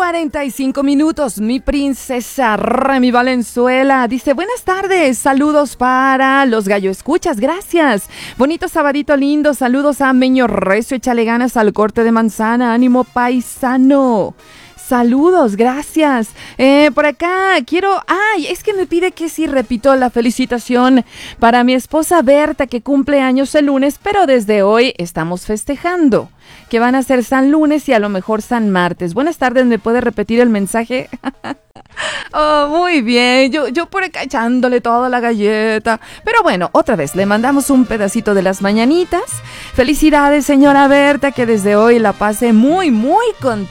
45 minutos, mi princesa Remy Valenzuela dice: buenas tardes, saludos para los gallo escuchas, gracias. Bonito sabadito lindo, saludos a Meño Recio, échale ganas al corte de manzana, ánimo paisano. Saludos, gracias. Por acá quiero... es que me pide que sí repito la felicitación para mi esposa Berta, que cumple años el lunes, pero desde hoy estamos festejando que van a ser San Lunes y a lo mejor San Martes. Buenas tardes, ¿me puede repetir el mensaje? Oh, muy bien, yo por acá echándole toda la galleta. Pero bueno, otra vez, le mandamos un pedacito de las mañanitas. Felicidades, señora Berta, que desde hoy la pase muy, muy contenta.